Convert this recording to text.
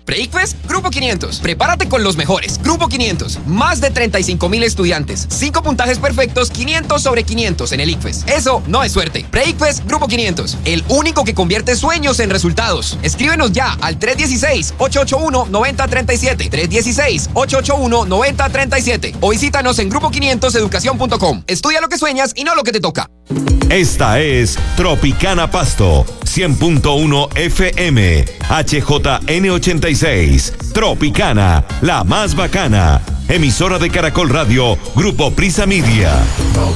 Pre-ICFES, Grupo 500. Prepárate con los mejores. Grupo 500. Más de 35,000 estudiantes. 5 puntajes perfectos, 500 sobre 500 en el ICFES. Eso no es suerte. Pre-ICFES, Grupo 500. El único que convierte sueños en resultados. Escríbenos ya al 316-881-9037. 316-881-9037. O visítanos en grupo500educación.com. Estudia lo que sueñas y no lo que te toca. Esta es Tropicana Pasto, 100.1 FM, HJN86. Tropicana, la más bacana. Emisora de Caracol Radio, Grupo Prisa Media.